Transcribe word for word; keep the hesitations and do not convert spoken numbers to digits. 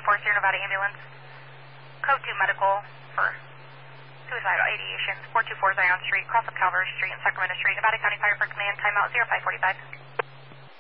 four, Sierra Nevada ambulance. Code two medical for suicidal ideation. four two four Zion Street, cross of Calvary Street and Sacramento Street. Nevada County Fire for Command. Timeout zero five forty-five.